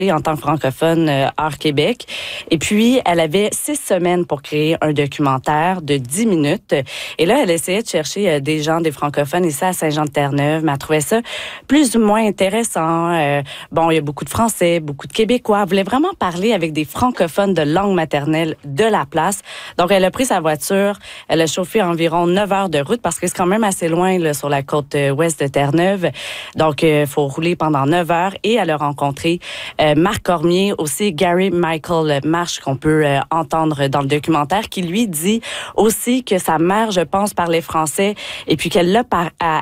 en tant que francophone hors Québec. Et puis, elle avait 6 semaines pour créer un documentaire de 10 minutes. Et là, elle essayait de chercher des gens, des francophones ici à Saint-Jean-de-Terre-Neuve, mais elle trouvait ça plus ou moins intéressant. Bon, il y a beaucoup de Français, beaucoup de Québécois. Elle voulait vraiment parler avec des francophones de langue maternelle de la place. Donc, elle a pris sa voiture, elle a chauffé environ 9 heures de route parce que c'est quand même assez loin là, sur la côte ouest de Terre-Neuve. Donc, il faut rouler pendant 9 heures et elle a rencontré Marc Cormier, aussi Gary Michael Marsh, qu'on peut entendre dans le documentaire, qui lui dit aussi que sa mère, je pense, parlait français et puis qu'elle l'a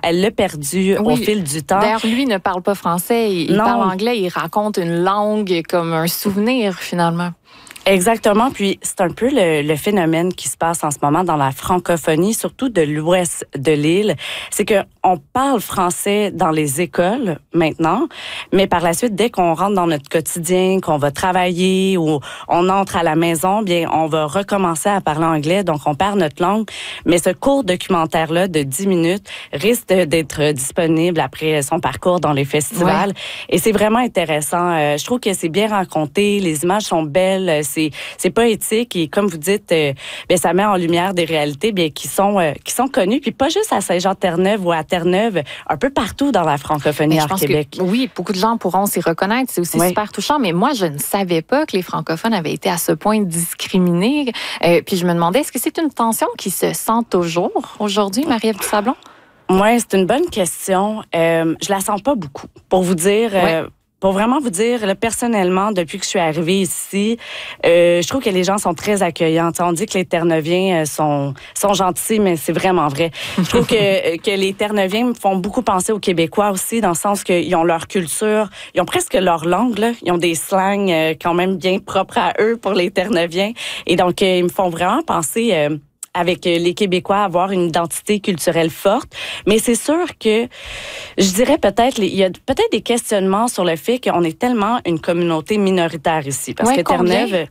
perdu au fil du temps. D'ailleurs, lui ne parle pas français, il parle anglais, il raconte une langue comme un souvenir, finalement. Exactement. Puis, c'est un peu le phénomène qui se passe en ce moment dans la francophonie, surtout de l'ouest de l'île. C'est que on parle français dans les écoles maintenant, mais par la suite, dès qu'on rentre dans notre quotidien, qu'on va travailler ou on entre à la maison, bien, on va recommencer à parler anglais. Donc, on perd notre langue. Mais ce court documentaire-là de 10 minutes risque d'être disponible après son parcours dans les festivals. Ouais. Et c'est vraiment intéressant. Je trouve que c'est bien raconté. Les images sont belles. C'est poétique et comme vous dites, bien, ça met en lumière des réalités bien qui sont connues, puis pas juste à Saint-Jean-Terre-Neuve ou à Terre-Neuve, un peu partout dans la francophonie hors Québec. Oui, beaucoup de gens pourront s'y reconnaître. C'est aussi super touchant, mais moi, je ne savais pas que les francophones avaient été à ce point discriminés. Puis je me demandais, est-ce que c'est une tension qui se sent toujours aujourd'hui, Marie-Ève Dusablon? Oui, c'est une bonne question. Je la sens pas beaucoup. Pour vous dire... Pour vraiment vous dire, là, personnellement, depuis que je suis arrivée ici, je trouve que les gens sont très accueillants. T'sais, on dit que les Terre-Neuviens sont gentils, mais c'est vraiment vrai. Je trouve que les Terre-Neuviens me font beaucoup penser aux Québécois aussi, dans le sens qu'ils ont leur culture, ils ont presque leur langue, là. Ils ont des slangs quand même bien propres à eux pour les Terre-Neuviens. Et donc, ils me font vraiment penser... avec les Québécois, avoir une identité culturelle forte. Mais c'est sûr que, je dirais peut-être, il y a peut-être des questionnements sur le fait qu'on est tellement une communauté minoritaire ici. Parce que Terre-Neuve,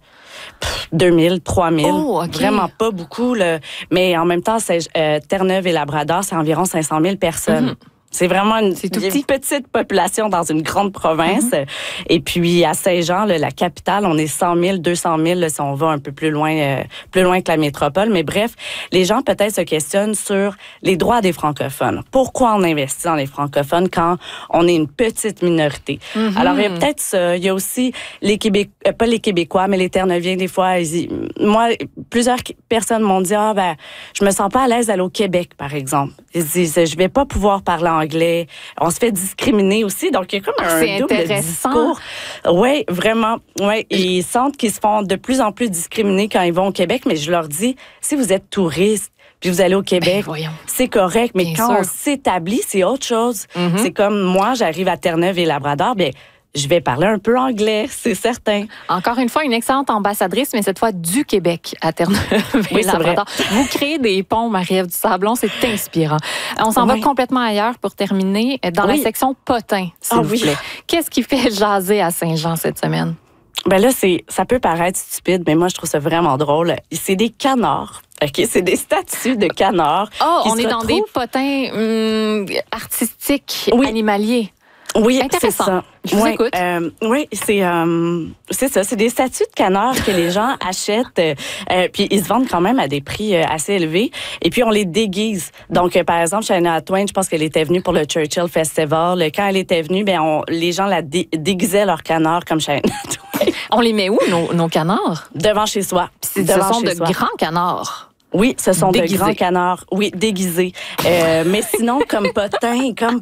2000, 3000, vraiment pas beaucoup. Là. Mais en même temps, Terre-Neuve et Labrador, c'est environ 500 000 personnes. C'est vraiment une petite population dans une grande province. Et puis, à Saint-Jean, là, la capitale, on est 100 000, 200 000 là, si on va un peu plus loin que la métropole. Mais bref, les gens peut-être se questionnent sur les droits des francophones. Pourquoi on investit dans les francophones quand on est une petite minorité? Alors, il y a peut-être ça. Il y a aussi pas les Québécois, mais les Terre-Neuviens, des fois. Moi, plusieurs personnes m'ont dit, je me sens pas à l'aise d'aller au Québec, par exemple. Ils disent, je vais pas pouvoir parler anglais. On se fait discriminer aussi. Donc, il y a comme un double discours. Oui, vraiment. Ouais. Ils sentent qu'ils se font de plus en plus discriminés quand ils vont au Québec. Mais je leur dis, si vous êtes touriste, puis vous allez au Québec, c'est correct. Mais quand on s'établit, c'est autre chose. C'est comme moi, j'arrive à Terre-Neuve et Labrador, bien, je vais parler un peu anglais, c'est certain. Encore une fois, une excellente ambassadrice, mais cette fois du Québec à Terre-Neuve et Labrador. Vous créez des ponts, Marie-Ève Dusablon, c'est inspirant. On s'en va complètement ailleurs pour terminer dans la section potins, s'il vous plaît. Qu'est-ce qui fait jaser à Saint-Jean cette semaine? Ben là, ça peut paraître stupide, mais moi, je trouve ça vraiment drôle. C'est des canards. OK, c'est des statues de canards. On est dans des potins artistiques, animaliers. Oui, c'est ça. Je vous écoute. Oui, c'est ça. C'est des statues de canards que les gens achètent. Puis ils se vendent quand même à des prix assez élevés. Et puis on les déguise. Donc, par exemple, Shania Twain, je pense qu'elle était venue pour le Churchill Festival. Quand elle était venue, les gens la déguisaient leurs canards comme Shania Twain. On les met où, nos canards? Devant chez soi. Ce sont de grands canards. Oui, ce sont de grands canards. Oui, déguisés. Mais sinon, comme potin,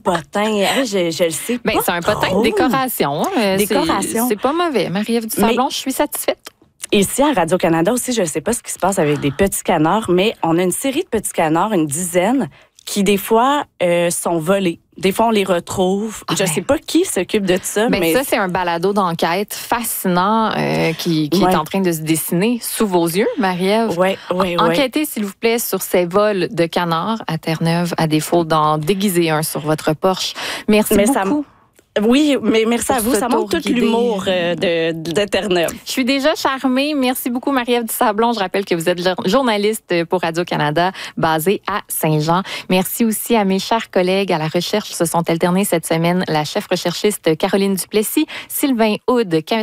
je le sais pas. C'est un potin de décoration. Décoration. C'est pas mauvais. Marie-Ève Dusablon, je suis satisfaite. Ici, à Radio-Canada aussi, je ne sais pas ce qui se passe avec des petits canards, mais on a une série de petits canards, une dizaine, qui des fois sont volés. Des fois, on les retrouve. Je ne sais pas qui s'occupe de ça. Mais ça, c'est un balado d'enquête fascinant qui est en train de se dessiner sous vos yeux, Marie-Ève. Oui. Enquêtez, s'il vous plaît, sur ces vols de canards à Terre-Neuve, à défaut d'en déguiser un sur votre Porsche. Merci beaucoup. Oui, mais merci à vous. Ça montre tout l'humour de Terre-Neuve. Je suis déjà charmée. Merci beaucoup, Marie-Ève Dusablon. Je rappelle que vous êtes journaliste pour Radio-Canada, basée à Saint-Jean. Merci aussi à mes chers collègues à la recherche. Se sont alternés cette semaine la chef recherchiste Caroline Duplessis, Sylvain Houde,